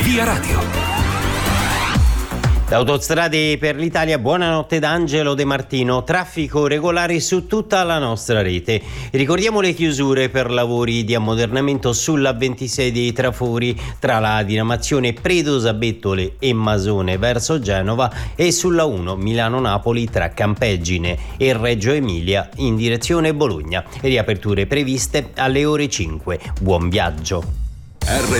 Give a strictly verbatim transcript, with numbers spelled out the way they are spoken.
Via Radio. Da Autostrade per l'Italia, buonanotte da Angelo De Martino. Traffico regolare su tutta la nostra rete. Ricordiamo le chiusure per lavori di ammodernamento sulla ventisei dei Trafori tra la diramazione Predosa Bettole e Masone verso Genova e sulla uno Milano-Napoli tra Campeggine e Reggio Emilia in direzione Bologna. Riaperture previste alle ore cinque. Buon viaggio.